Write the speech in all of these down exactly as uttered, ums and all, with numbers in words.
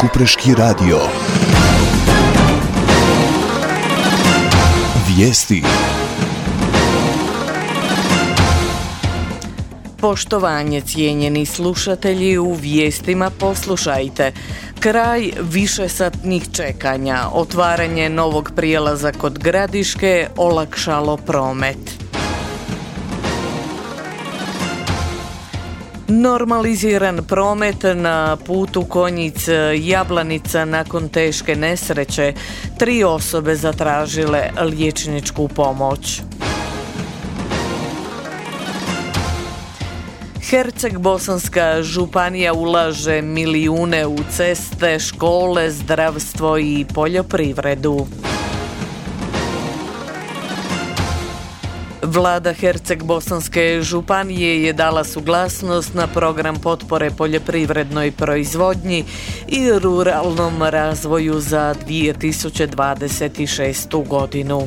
Kupreški radio. Vijesti. Poštovanje, cijenjeni slušatelji, u vijestima poslušajte. Kraj višesatnih čekanja, otvaranje novog prijelaza kod Gradiške olakšalo promet. Normaliziran promet na putu Konjic-Jablanica nakon teške nesreće. Tri osobe zatražile liječničku pomoć. Herceg-Bosanska županija ulaže milijune u ceste, škole, zdravstvo i poljoprivredu. Vlada Herceg-Bosanske županije je dala suglasnost na program potpore poljoprivrednoj proizvodnji i ruralnom razvoju za dvije tisuće dvadeset šestu godinu.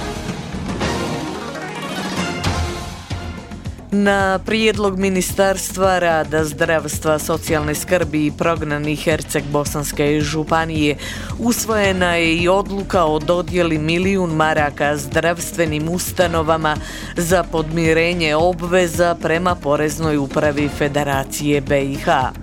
Na prijedlog Ministarstva rada, zdravstva, socijalne skrbi i prognanih Herceg-Bosanske županije usvojena je i odluka o dodjeli milijun maraka zdravstvenim ustanovama za podmirenje obveza prema Poreznoj upravi Federacije B i H.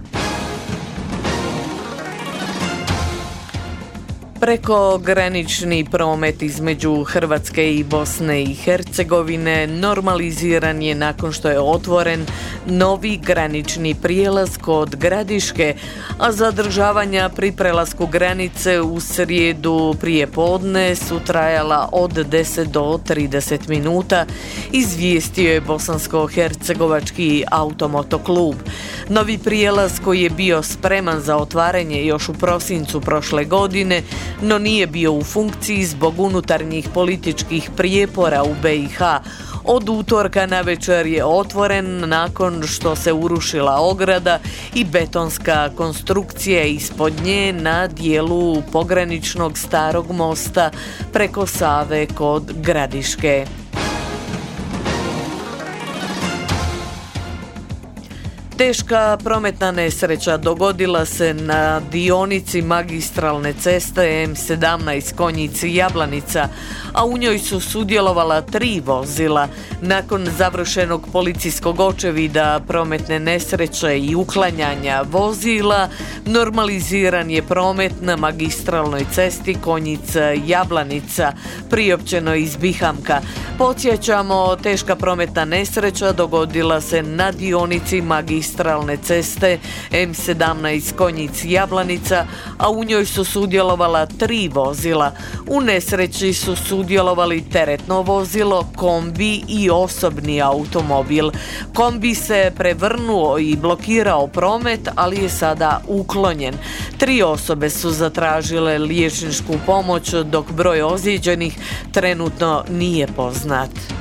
Prekogranični promet između Hrvatske i Bosne i Hercegovine normaliziran je nakon što je otvoren novi granični prijelaz kod Gradiške, a zadržavanja pri prelasku granice u srijedu prije podne su trajala od deset do trideset minuta, izvijestio je Bosansko-hercegovački automoto klub. Novi prijelaz, koji je bio spreman za otvaranje još u prosincu prošle godine, no nije bio u funkciji zbog unutarnjih političkih prijepora u B i H. Od utorka navečer je otvoren nakon što se urušila ograda i betonska konstrukcija ispod nje na dijelu pograničnog starog mosta preko Save kod Gradiške. Teška prometna nesreća dogodila se na dionici magistralne ceste M sedamnaest Konjic-Jablanica, a u njoj su sudjelovala tri vozila. Nakon završenog policijskog očevida prometne nesreće i uklanjanja vozila, normaliziran je promet na magistralnoj cesti Konjic-Jablanica, priopćeno iz Bihamka. Podsjećamo, teška prometna nesreća dogodila se na dionici magistralne ceste M sedamnaest Konjic-Jablanica, a u njoj su sudjelovala tri vozila. U nesreći su sudjelovali teretno vozilo, kombi i osobni automobil. Kombi se prevrnuo i blokirao promet, ali je sada uklonjen. Tri osobe su zatražile liječničku pomoć, dok broj ozlijeđenih trenutno nije poznat.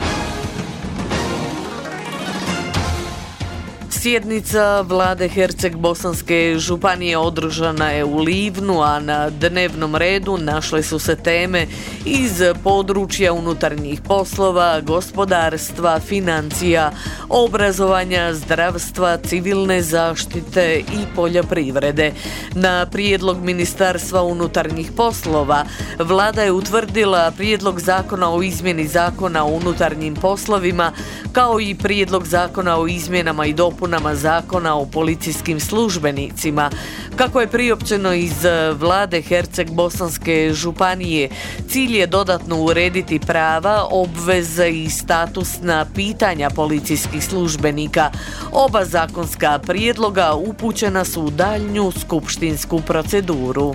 Sjednica vlade Herceg-Bosanske županije održana je u Livnu, a na dnevnom redu našle su se teme iz područja unutarnjih poslova, gospodarstva, financija, obrazovanja, zdravstva, civilne zaštite i poljoprivrede. Na prijedlog Ministarstva unutarnjih poslova vlada je utvrdila prijedlog zakona o izmjeni zakona o unutarnjim poslovima, kao i prijedlog zakona o izmjenama i dopunama zakona o policijskim službenicima. Kako je priopćeno iz vlade Herceg-Bosanske županije, cilj je dodatno urediti prava, obveze i statusna pitanja policijskih službenika. Oba zakonska prijedloga upućena su u daljnju skupštinsku proceduru.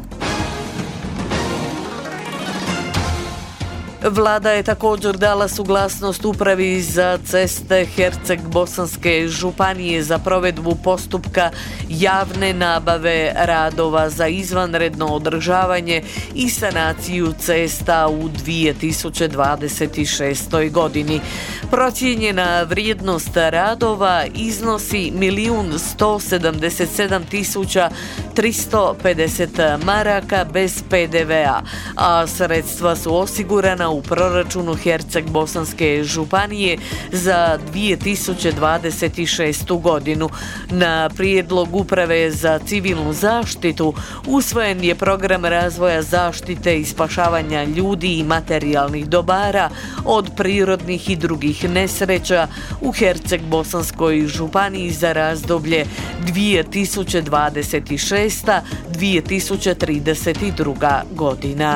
Vlada je također dala suglasnost upravi za ceste Herceg-Bosanske županije za provedbu postupka javne nabave radova za izvanredno održavanje i sanaciju cesta u dvije tisuće dvadeset šestoj godini. Procijenjena vrijednost radova iznosi milijun sto sedamdeset sedam tisuća tristo pedeset maraka bez P D V a, a sredstva su osigurana u proračunu Herceg-Bosanske županije za dvije tisuće dvadeset šestu godinu. Na prijedlog Uprave za civilnu zaštitu usvojen je program razvoja zaštite i spašavanja ljudi i materijalnih dobara od prirodnih i drugih nesreća u Herceg-Bosanskoj županiji za razdoblje dvije tisuće dvadeset šesta do dvije tisuće trideset druga godina.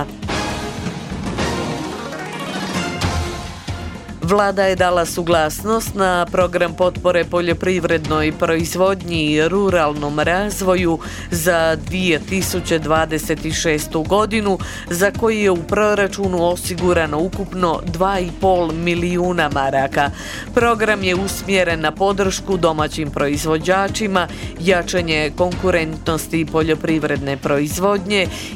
Vlada je dala suglasnost na program potpore poljoprivrednoj proizvodnji i ruralnom razvoju za dvije tisuće dvadeset šestu godinu, za koji je u proračunu osigurano ukupno dva i pol milijuna maraka. Program je usmjeren na podršku domaćim proizvođačima, jačanje konkurentnosti poljoprivredne proizvodnje